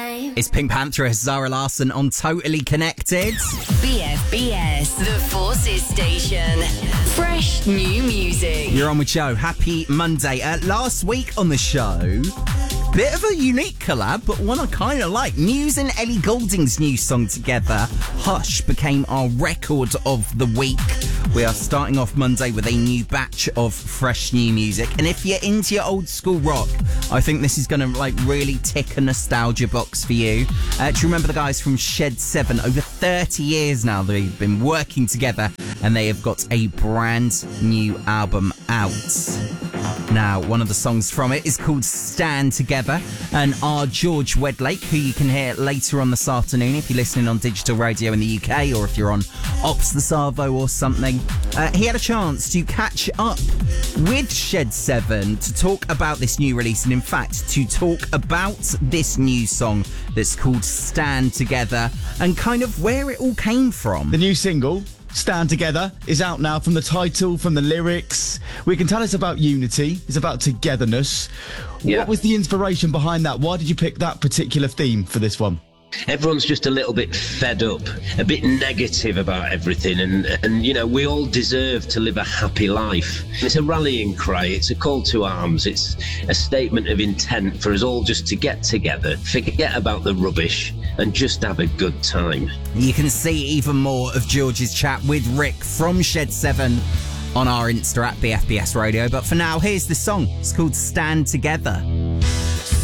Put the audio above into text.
time. It's Pink Pantheress, Zara Larsson on Totally Connected. BFBS, the Forces Station. Fresh new music. You're on with Joe. Happy Monday. Last week on the show, bit of a unique collab, but one I kind of like. Muse and Ellie Goulding's new song together, Hush, became our record of the week. We are starting off Monday with a new batch of fresh new music. And if you're into your old school rock, I think this is going to really tick a nostalgia box for you. Do you remember the guys from Shed 7? Over 30 years now they've been working together and they have got a brand new album out. Now, one of the songs from it is called Stand Together, and our George Wedlake, who you can hear later on this afternoon if you're listening on digital radio in the UK or if you're on Ops the Savo or something, he had a chance to catch up with Shed 7 to talk about this new release, and in fact to talk about this new song that's called Stand Together and kind of where it all came from. The new single, Stand Together, is out now. From the title, from the lyrics, we can tell it's about unity, it's about togetherness. Yeah. What was the inspiration behind that? Why did you pick that particular theme for this one? Everyone's just a little bit fed up, a bit negative about everything, and you know, we all deserve to live a happy life. It's a rallying cry, it's a call to arms, it's a statement of intent for us all just to get together, forget about the rubbish and just have a good time. You can see even more of George's chat with Rick from Shed 7 on our Insta at BFBS Radio, but for now, here's the song. It's called Stand Together.